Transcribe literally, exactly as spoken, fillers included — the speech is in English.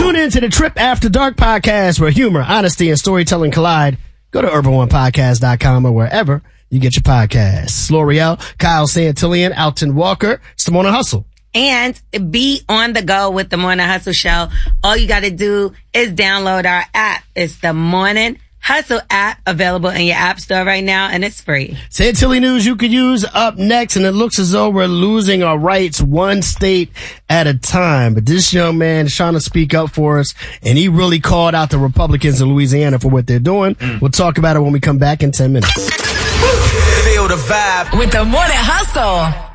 Tune in to the Trip After Dark podcast where humor, honesty, and storytelling collide. Go to urban one podcast dot com or wherever you get your podcasts. L'Oreal, Kyle Santillian, Alton Walker. It's the Morning Hustle. And be on the go with the Morning Hustle Show. All you got to do is download our app. It's the Morning Hustle app, available in your app store right now, and it's free. Santilli news you could use up next, and it looks as though we're losing our rights one state at a time. But this young man is trying to speak up for us, and he really called out the Republicans in Louisiana for what they're doing. Mm. We'll talk about it when we come back in ten minutes. Feel the vibe with the Morning Hustle.